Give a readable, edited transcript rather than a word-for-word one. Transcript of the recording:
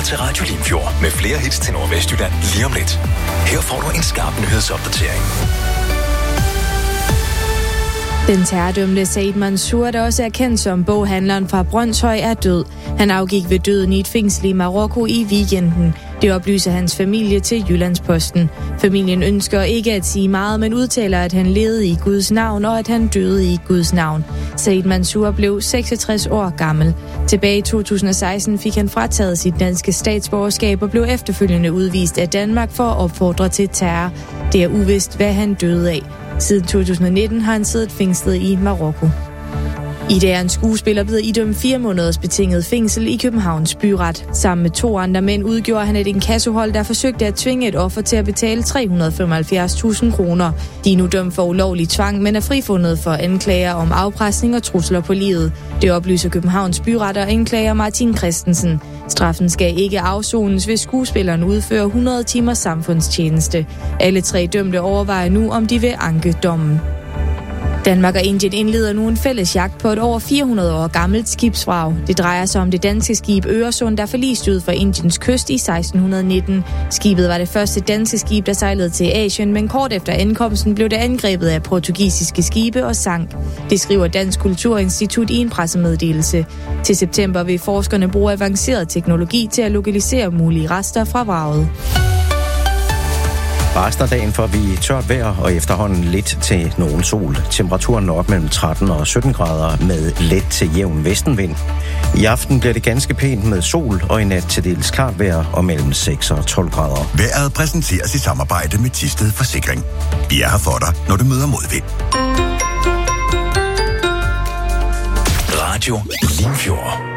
til Radio Limfjord med flere hits til Nordvestjylland lige om lidt. Her får du en skarp nyhedsopdatering. Den terrordømte Said Mansour, der også er kendt som boghandleren fra Brønshøj, er død. Han afgik ved døden i et fængsel i Marokko i weekenden. Det oplyser hans familie til Jyllandsposten. Familien ønsker ikke at sige meget, men udtaler, at han levede i Guds navn og at han døde i Guds navn. Said Mansour blev 66 år gammel. Tilbage i 2016 fik han frataget sit danske statsborgerskab og blev efterfølgende udvist af Danmark for at opfordre til terror. Det er uvist, hvad han døde af. Siden 2019 har han siddet fængslet i Marokko. I dag er en skuespiller blevet idømt 4 måneders betinget fængsel i Københavns byret. Sammen med 2 andre mænd udgjorde han et inkassohold, der forsøgte at tvinge et offer til at betale 375.000 kroner. De er nu dømt for ulovlig tvang, men er frifundet for anklager om afpresning og trusler på livet. Det oplyser Københavns byret og anklager Martin Christensen. Straffen skal ikke afsones, hvis skuespilleren udfører 100 timers samfundstjeneste. Alle 3 dømte overvejer nu, om de vil anke dommen. Danmark og Indien indleder nu en fælles jagt på et over 400 år gammelt skibsvrag. Det drejer sig om det danske skib Øresund, der forliste ud for Indiens kyst i 1619. Skibet var det første danske skib, der sejlede til Asien, men kort efter ankomsten blev det angrebet af portugisiske skibe og sank. Det skriver Dansk Kulturinstitut i en pressemeddelelse. Til september vil forskerne bruge avanceret teknologi til at lokalisere mulige rester fra vraget. Dagen får vi tørt vejr og efterhånden lidt til nogen sol. Temperaturen når op mellem 13 og 17 grader med let til jævn vestenvind. I aften bliver det ganske pænt med sol og i nat til dels klart vejr og mellem 6 og 12 grader. Vejret præsenteres i samarbejde med Thisted Forsikring. Vi er her for dig, når du møder modvind. Radio Limfjord.